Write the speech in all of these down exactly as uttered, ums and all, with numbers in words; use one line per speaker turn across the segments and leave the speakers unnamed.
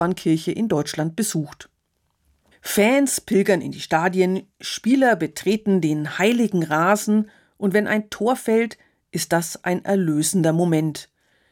Kirche in Deutschland besucht. Fans pilgern in die Stadien, Spieler betreten den heiligen Rasen und wenn ein Tor fällt, ist das ein erlösender Moment.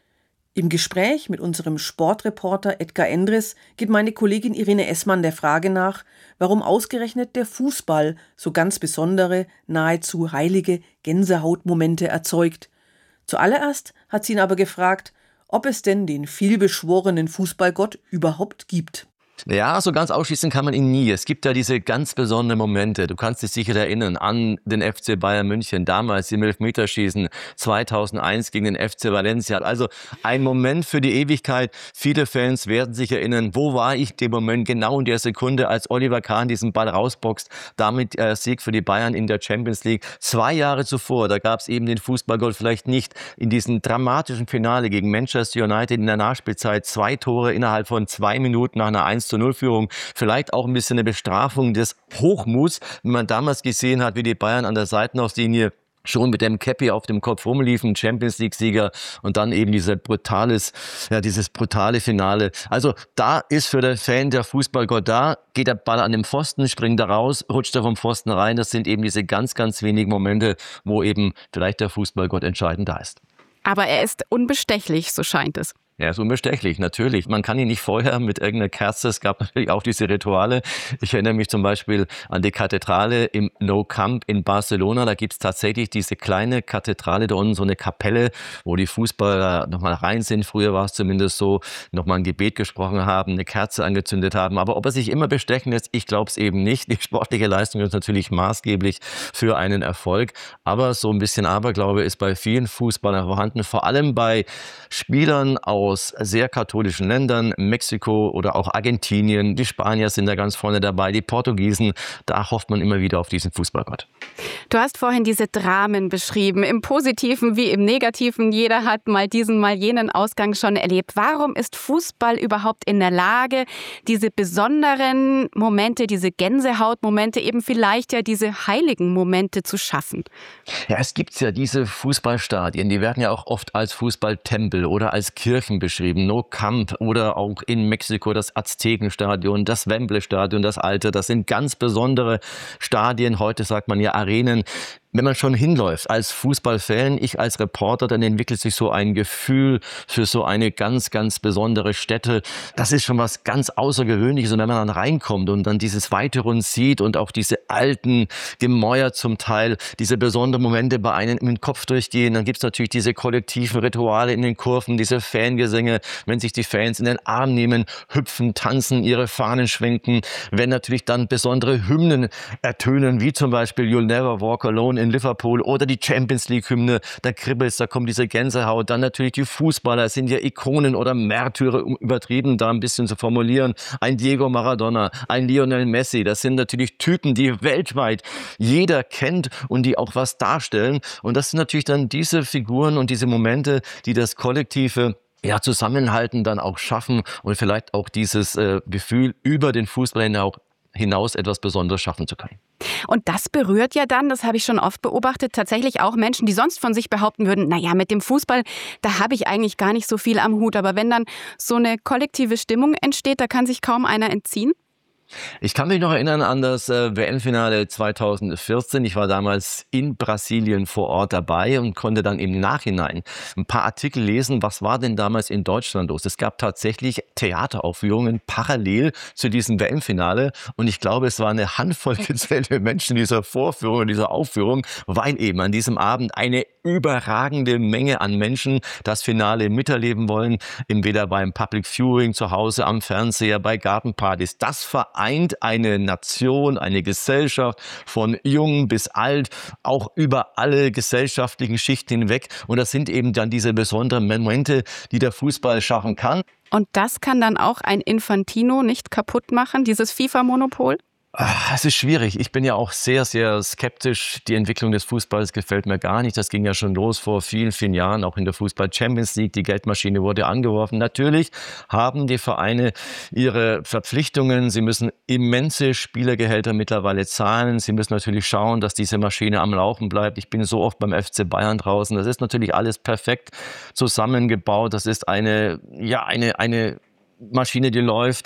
Im Gespräch mit unserem Sportreporter Edgar Endres geht meine Kollegin Irene Essmann der Frage nach, warum ausgerechnet der Fußball so ganz besondere, nahezu heilige Gänsehautmomente erzeugt. Zuallererst hat sie ihn aber gefragt, ob es denn den vielbeschworenen Fußballgott überhaupt gibt.
Ja, so ganz ausschließen kann man ihn nie. Es gibt ja diese ganz besonderen Momente. Du kannst dich sicher erinnern an den F C Bayern München, damals im Elfmeterschießen zweitausendeins gegen den F C Valencia. Also ein Moment für die Ewigkeit. Viele Fans werden sich erinnern, wo war ich dem Moment, genau in der Sekunde, als Oliver Kahn diesen Ball rausboxt. Damit äh, Sieg für die Bayern in der Champions League. Zwei Jahre zuvor, da gab es eben den Fußballgott vielleicht nicht. In diesem dramatischen Finale gegen Manchester United in der Nachspielzeit zwei Tore innerhalb von zwei Minuten nach einer eins zu null Führung. Vielleicht auch ein bisschen eine Bestrafung des Hochmuts, wenn man damals gesehen hat, wie die Bayern an der Seitenauslinie schon mit dem Käppi auf dem Kopf rumliefen, Champions League-Sieger und dann eben diese brutales, ja, dieses brutale Finale. Also da ist für den Fan der Fußballgott da, geht der Ball an den Pfosten, springt da raus, rutscht er vom Pfosten rein. Das sind eben diese ganz, ganz wenigen Momente, wo eben vielleicht der Fußballgott entscheidend da ist.
Aber er ist unbestechlich, so scheint es.
Er ist unbestechlich, natürlich. Man kann ihn nicht vorher mit irgendeiner Kerze, es gab natürlich auch diese Rituale. Ich erinnere mich zum Beispiel an die Kathedrale im Nou Camp in Barcelona. Da gibt es tatsächlich diese kleine Kathedrale, da unten so eine Kapelle, wo die Fußballer nochmal rein sind. Früher war es zumindest so, nochmal ein Gebet gesprochen haben, eine Kerze angezündet haben. Aber ob er sich immer bestechen lässt, ich glaube es eben nicht. Die sportliche Leistung ist natürlich maßgeblich für einen Erfolg. Aber so ein bisschen Aberglaube ist bei vielen Fußballern vorhanden, vor allem bei Spielern aus aus sehr katholischen Ländern, Mexiko oder auch Argentinien. Die Spanier sind da ganz vorne dabei, die Portugiesen. Da hofft man immer wieder auf diesen Fußballgott.
Du hast vorhin diese Dramen beschrieben, im Positiven wie im Negativen. Jeder hat mal diesen, mal jenen Ausgang schon erlebt. Warum ist Fußball überhaupt in der Lage, diese besonderen Momente, diese Gänsehautmomente, eben vielleicht ja diese heiligen Momente zu schaffen?
Ja, es gibt ja diese Fußballstadien, die werden ja auch oft als Fußballtempel oder als Kirchen beschrieben. Nou Camp oder auch in Mexiko das Aztekenstadion, das Wembley-Stadion, das alte. Das sind ganz besondere Stadien. Heute sagt man ja Arenen. Wenn man schon hinläuft als Fußballfan, ich als Reporter, dann entwickelt sich so ein Gefühl für so eine ganz, ganz besondere Stätte. Das ist schon was ganz Außergewöhnliches. Und wenn man dann reinkommt und dann dieses weite Rund sieht und auch diese alten Gemäuer zum Teil, diese besonderen Momente bei einem im Kopf durchgehen, dann gibt's natürlich diese kollektiven Rituale in den Kurven, diese Fangesänge, wenn sich die Fans in den Arm nehmen, hüpfen, tanzen, ihre Fahnen schwenken, wenn natürlich dann besondere Hymnen ertönen, wie zum Beispiel You'll Never Walk Alone in Liverpool oder die Champions League-Hymne, da kribbelt's, da kommt diese Gänsehaut. Dann natürlich die Fußballer, sind ja Ikonen oder Märtyrer, um übertrieben da ein bisschen zu formulieren. Ein Diego Maradona, ein Lionel Messi, das sind natürlich Typen, die weltweit jeder kennt und die auch was darstellen. Und das sind natürlich dann diese Figuren und diese Momente, die das kollektive ja, Zusammenhalten dann auch schaffen und vielleicht auch dieses äh, Gefühl über den Fußball hinaus hinaus etwas Besonderes schaffen zu können.
Und das berührt ja dann, das habe ich schon oft beobachtet, tatsächlich auch Menschen, die sonst von sich behaupten würden, naja, mit dem Fußball, da habe ich eigentlich gar nicht so viel am Hut. Aber wenn dann so eine kollektive Stimmung entsteht, da kann sich kaum einer entziehen.
Ich kann mich noch erinnern an das äh, W M-Finale zweitausendvierzehn. Ich war damals in Brasilien vor Ort dabei und konnte dann im Nachhinein ein paar Artikel lesen, was war denn damals in Deutschland los. Es gab tatsächlich Theateraufführungen parallel zu diesem W M-Finale und ich glaube, es war eine Handvoll gezählte Menschen in dieser Vorführung, in dieser Aufführung, weil eben an diesem Abend eine überragende Menge an Menschen das Finale miterleben wollen, entweder beim Public Viewing zu Hause am Fernseher, bei Gartenpartys. Das vereint eine Nation, eine Gesellschaft von jung bis alt, auch über alle gesellschaftlichen Schichten hinweg. Und das sind eben dann diese besonderen Momente, die der Fußball schaffen kann.
Und das kann dann auch ein Infantino nicht kaputt machen, dieses FIFA-Monopol?
Es ist schwierig. Ich bin ja auch sehr, sehr skeptisch. Die Entwicklung des Fußballs gefällt mir gar nicht. Das ging ja schon los vor vielen, vielen Jahren, auch in der Fußball-Champions League. Die Geldmaschine wurde angeworfen. Natürlich haben die Vereine ihre Verpflichtungen. Sie müssen immense Spielergehälter mittlerweile zahlen. Sie müssen natürlich schauen, dass diese Maschine am Laufen bleibt. Ich bin so oft beim F C Bayern draußen. Das ist natürlich alles perfekt zusammengebaut. Das ist eine, ja, eine, eine Maschine, die läuft.